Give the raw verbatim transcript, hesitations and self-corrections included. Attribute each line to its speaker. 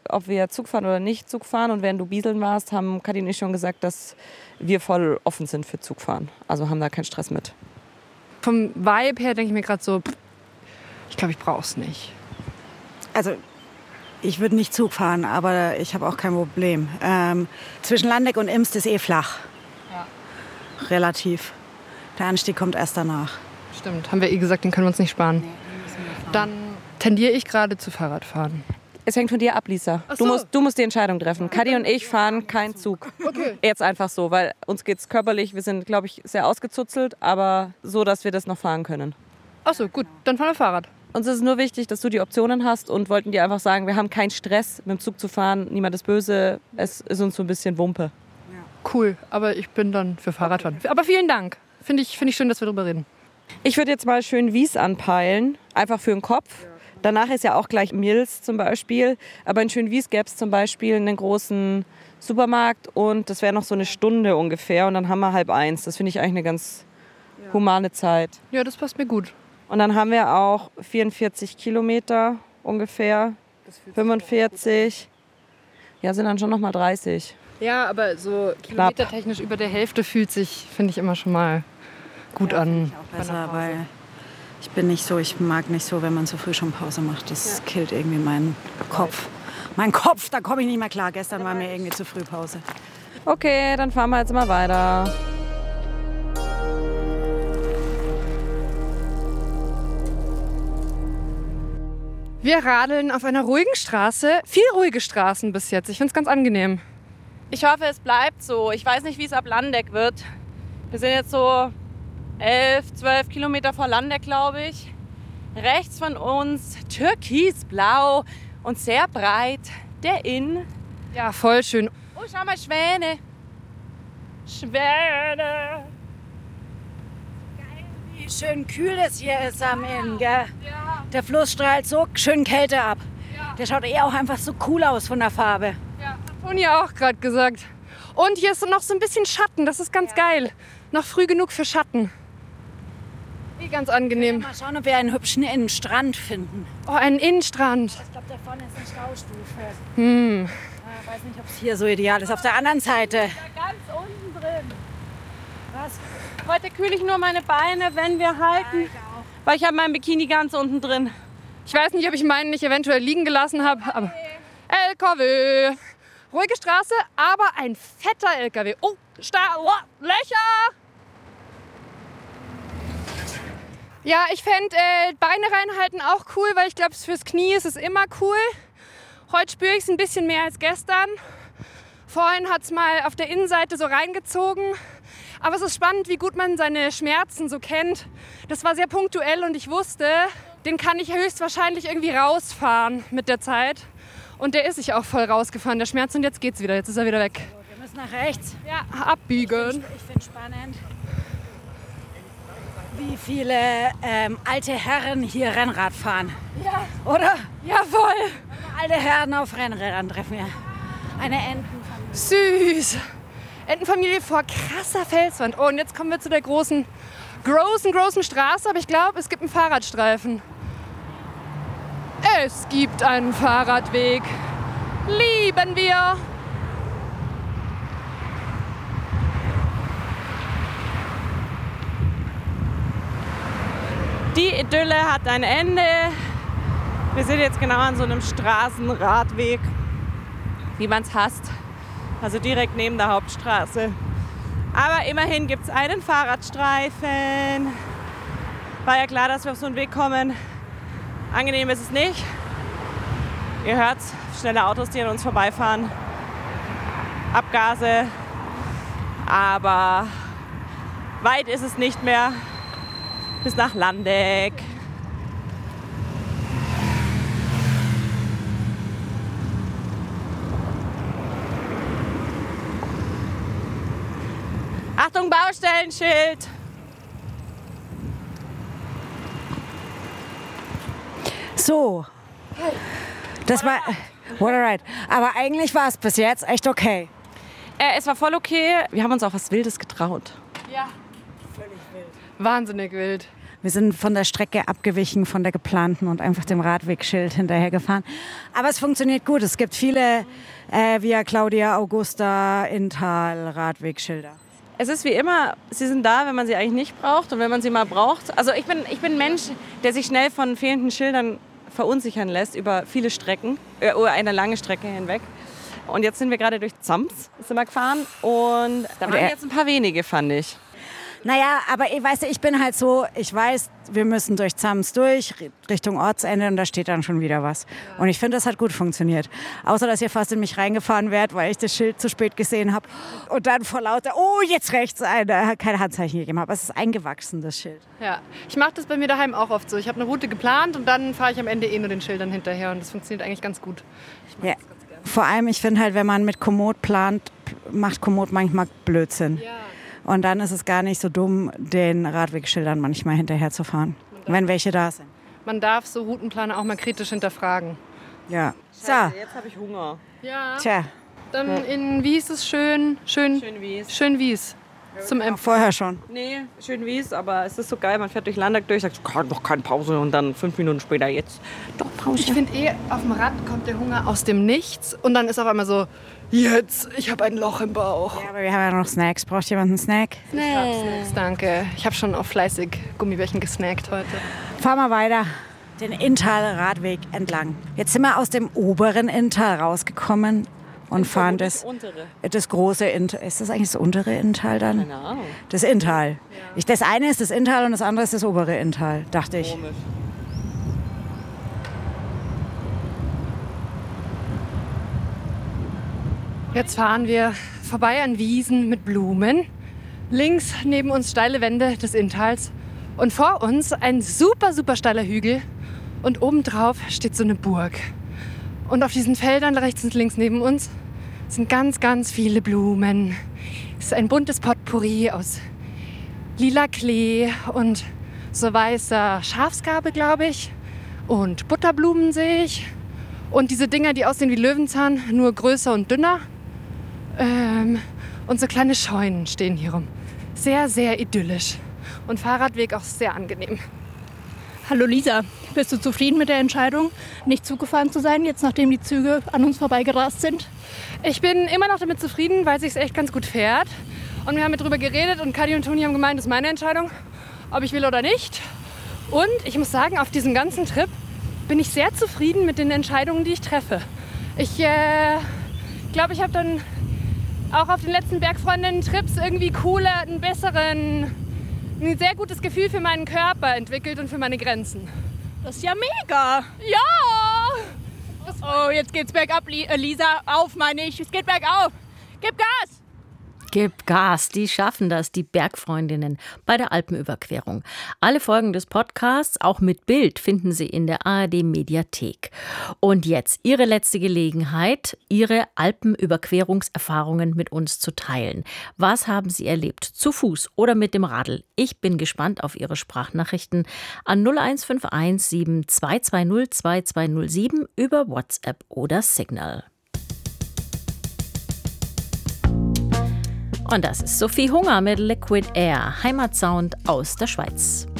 Speaker 1: ob wir Zug fahren oder nicht Zug fahren. Und während du Bieseln warst, haben Kathi und ich schon gesagt, dass wir voll offen sind für Zugfahren. Also haben da keinen Stress mit.
Speaker 2: Vom Vibe her denke ich mir gerade so, ich glaube, ich brauche es nicht.
Speaker 3: Also ich würde nicht Zug fahren, aber ich habe auch kein Problem. Ähm, zwischen Landeck und Imst ist eh flach.
Speaker 2: Ja.
Speaker 3: Relativ. Der Anstieg kommt erst danach.
Speaker 2: Stimmt, haben wir eh gesagt, den können wir uns nicht sparen. Nee, dann tendiere ich gerade zu Fahrradfahren.
Speaker 1: Es hängt von dir ab, Lisa.
Speaker 2: Ach so.
Speaker 1: Du musst, du musst die Entscheidung treffen. Kathi und ich fahren keinen Zug.
Speaker 2: Okay.
Speaker 1: Jetzt einfach so, weil uns geht's körperlich, wir sind, glaube ich, sehr ausgezuzelt, aber so, dass wir das noch fahren können.
Speaker 2: Ach so, gut, dann fahren wir Fahrrad.
Speaker 1: Uns ist nur wichtig, dass du die Optionen hast und wollten dir einfach sagen, wir haben keinen Stress, mit dem Zug zu fahren. Niemand ist böse. Es ist uns so ein bisschen Wumpe.
Speaker 2: Cool, aber ich bin dann für Fahrradfahren. Aber vielen Dank. Finde ich, find ich schön, dass wir darüber reden.
Speaker 1: Ich würde jetzt mal schön Wies anpeilen, einfach für den Kopf. Danach ist ja auch gleich Mills zum Beispiel. Aber in Schönwies gäbe es zum Beispiel einen großen Supermarkt und das wäre noch so eine Stunde ungefähr und dann haben wir halb eins. Das finde ich eigentlich eine ganz humane Zeit.
Speaker 2: Ja, das passt mir gut.
Speaker 1: Und dann haben wir auch vierundvierzig Kilometer ungefähr, fünfundvierzig. Ja, sind dann schon noch mal dreißig.
Speaker 2: Ja, aber so kilometertechnisch über der Hälfte fühlt sich, finde ich, immer schon mal gut
Speaker 3: ja,
Speaker 2: an.
Speaker 3: Auch besser, weil ich bin nicht so, ich mag nicht so, wenn man so früh schon Pause macht. Das ja. killt irgendwie meinen Kopf. Mein Kopf, da komme ich nicht mehr klar. Gestern war mir irgendwie zu früh Pause.
Speaker 1: Okay, dann fahren wir jetzt mal weiter.
Speaker 2: Wir radeln auf einer ruhigen Straße. Viel ruhige Straßen bis jetzt. Ich finde es ganz angenehm.
Speaker 1: Ich hoffe, es bleibt so. Ich weiß nicht, wie es ab Landeck wird. Wir sind jetzt so elf, zwölf Kilometer vor Landeck, glaube ich. Rechts von uns türkisblau und sehr breit der Inn.
Speaker 2: Ja, voll schön.
Speaker 1: Oh, schau mal, Schwäne. Schwäne.
Speaker 3: Geil, wie schön kühl es hier ist am Inn, gell?
Speaker 2: Ja.
Speaker 3: Der Fluss strahlt so schön Kälte ab.
Speaker 2: Ja.
Speaker 3: Der schaut eh auch einfach so cool aus von der Farbe.
Speaker 2: Ja, hat Toni auch gerade gesagt. Und hier ist noch so ein bisschen Schatten, das ist ganz ja. geil. Noch früh genug für Schatten. Eh ganz angenehm.
Speaker 3: Mal schauen, ob wir einen hübschen Innenstrand finden.
Speaker 2: Oh, einen Innenstrand.
Speaker 3: Ich glaube, da vorne ist eine Staustufe.
Speaker 2: Hm.
Speaker 3: Ich weiß nicht, ob es hier so ideal ist. Auf der anderen Seite.
Speaker 1: Da ganz unten drin. Was? Heute kühle ich nur meine Beine, wenn wir halten. Ja, ich auch. Weil ich habe mein Bikini ganz unten drin.
Speaker 2: Ich weiß nicht, ob ich meinen nicht eventuell liegen gelassen habe. Aber L K W. Ruhige Straße, aber ein fetter L K W. Oh, Sta- oh Löcher! Ja, ich fände äh, Beine reinhalten auch cool, weil ich glaube, fürs Knie ist es immer cool. Heute spüre ich es ein bisschen mehr als gestern. Vorhin hat es mal auf der Innenseite so reingezogen. Aber es ist spannend, wie gut man seine Schmerzen so kennt. Das war sehr punktuell und ich wusste, den kann ich höchstwahrscheinlich irgendwie rausfahren mit der Zeit. Und der ist sich auch voll rausgefahren, der Schmerz. Und jetzt geht's wieder, jetzt ist er wieder weg.
Speaker 3: Wir müssen nach rechts.
Speaker 2: Ja, abbiegen.
Speaker 3: Ich finde es spannend, wie viele ähm, alte Herren hier Rennrad fahren.
Speaker 2: Ja.
Speaker 3: Oder?
Speaker 2: Ja, voll.
Speaker 3: Alte Herren auf Rennrädern treffen wir. Eine Entenfamilie.
Speaker 2: Süß. Entenfamilie vor krasser Felswand. Oh, und jetzt kommen wir zu der großen, großen, großen Straße. Aber ich glaube, es gibt einen Fahrradstreifen. Es gibt einen Fahrradweg. Lieben wir.
Speaker 1: Die Idylle hat ein Ende. Wir sind jetzt genau an so einem Straßenradweg, wie man es hasst. Also direkt neben der Hauptstraße. Aber immerhin gibt es einen Fahrradstreifen. War ja klar, dass wir auf so einen Weg kommen. Angenehm ist es nicht. Ihr hört's, schnelle Autos, die an uns vorbeifahren. Abgase. Aber weit ist es nicht mehr. Bis nach Landeck. Achtung, Baustellenschild!
Speaker 3: So. Das war. What alright. Aber eigentlich war es bis jetzt echt okay.
Speaker 1: Äh, es war voll okay. Wir haben uns auch was Wildes getraut.
Speaker 2: Ja. Völlig wild. Wahnsinnig wild.
Speaker 3: Wir sind von der Strecke abgewichen, von der geplanten und einfach dem Radwegschild hinterhergefahren. Aber es funktioniert gut. Es gibt viele äh, Via Claudia Augusta, Inntal, Radwegschilder.
Speaker 1: Es ist wie immer, sie sind da, wenn man sie eigentlich nicht braucht und wenn man sie mal braucht. Also ich bin, ich bin ein Mensch, der sich schnell von fehlenden Schildern verunsichern lässt über viele Strecken, äh, über eine lange Strecke hinweg. Und jetzt sind wir gerade durch Zams sind wir gefahren und da waren jetzt ein paar wenige, fand ich.
Speaker 3: Naja, aber ich weiß, ich bin halt so, ich weiß, wir müssen durch Zams durch, Richtung Ortsende und da steht dann schon wieder was. Und ich finde, das hat gut funktioniert. Außer, dass ihr fast in mich reingefahren wärt, weil ich das Schild zu spät gesehen habe und dann vor lauter, oh, jetzt rechts, eine, keine Handzeichen gegeben habe. Es ist eingewachsen, das Schild.
Speaker 2: Ja, ich mache das bei mir daheim auch oft so. Ich habe eine Route geplant und dann fahre ich am Ende eh nur den Schildern hinterher und das funktioniert eigentlich ganz gut. Ich mag
Speaker 3: Ja.
Speaker 2: das ganz gerne.
Speaker 3: Vor allem, ich finde halt, wenn man mit Komoot plant, macht Komoot manchmal Blödsinn.
Speaker 2: Ja.
Speaker 3: Und dann ist es gar nicht so dumm, den Radwegschildern manchmal hinterher zu fahren, wenn welche da sind.
Speaker 2: Man darf so Routenplaner auch mal kritisch hinterfragen.
Speaker 3: Ja. So,
Speaker 1: Jetzt habe ich Hunger.
Speaker 2: Ja.
Speaker 3: tja,
Speaker 2: Dann in, wie hieß es, schön, schön,
Speaker 1: Schön Wies.
Speaker 2: schön Wies. Zum Empfang.
Speaker 3: vorher schon.
Speaker 1: Nee, schön Wies, aber es ist so geil, man fährt durch Landeck durch, sagt, kann doch keine Pause und dann fünf Minuten später jetzt doch Pause.
Speaker 2: Ich finde eh, auf dem Rad kommt der Hunger aus dem Nichts und dann ist auf einmal so, jetzt, ich habe ein Loch im Bauch.
Speaker 3: Ja, aber wir haben ja noch Snacks. Braucht jemand einen Snack?
Speaker 2: Snacks, danke. Ich habe schon auch fleißig Gummibärchen gesnackt heute.
Speaker 3: Fahren wir weiter den Inntal-Radweg entlang. Jetzt sind wir aus dem oberen Inntal rausgekommen und fahren das,
Speaker 1: Untere.
Speaker 3: das große Inntal. Ist das eigentlich das untere Inntal dann?
Speaker 1: Keine Ahnung.
Speaker 3: Das Inntal. Ich, das eine ist das Inntal und das andere ist das obere Inntal, dachte ich.
Speaker 1: Komisch.
Speaker 2: Jetzt fahren wir vorbei an Wiesen mit Blumen. Links neben uns steile Wände des Inntals und vor uns ein super, super steiler Hügel und obendrauf steht so eine Burg. Und auf diesen Feldern rechts und links neben uns sind ganz, ganz viele Blumen. Es ist ein buntes Potpourri aus lila Klee und so weißer Schafsgarbe, glaube ich. Und Butterblumen sehe ich. Und diese Dinger, die aussehen wie Löwenzahn, nur größer und dünner. Ähm, und so kleine Scheunen stehen hier rum. Sehr, sehr idyllisch. Und Fahrradweg auch sehr angenehm.
Speaker 4: Hallo Lisa, bist du zufrieden mit der Entscheidung, nicht Zug gefahren zu sein, jetzt nachdem die Züge an uns vorbeigerast sind?
Speaker 2: Ich bin immer noch damit zufrieden, weil es sich echt ganz gut fährt. Und wir haben darüber geredet und Kadi und Toni haben gemeint, das ist meine Entscheidung, ob ich will oder nicht. Und ich muss sagen, auf diesem ganzen Trip bin ich sehr zufrieden mit den Entscheidungen, die ich treffe. Ich äh, glaube, ich habe dann auch auf den letzten Bergfreundinnen-Trips irgendwie cooler, einen besseren, ein sehr gutes Gefühl für meinen Körper entwickelt und für meine Grenzen.
Speaker 4: Das ist ja mega!
Speaker 2: Ja!
Speaker 4: Oh, jetzt geht's bergab, Lisa. Auf, meine ich. Es geht bergauf. Gib Gas!
Speaker 5: Gib Gas, die schaffen das, die Bergfreundinnen bei der Alpenüberquerung. Alle Folgen des Podcasts, auch mit Bild, finden Sie in der A R D-Mediathek. Und jetzt Ihre letzte Gelegenheit, Ihre Alpenüberquerungserfahrungen mit uns zu teilen. Was haben Sie erlebt? Zu Fuß oder mit dem Radl? Ich bin gespannt auf Ihre Sprachnachrichten an null eins fünf eins sieben zwei zwei null zwei zwei null sieben über WhatsApp oder Signal. Und das ist Sophie Hunger mit Liquid Air, Heimatsound aus der Schweiz.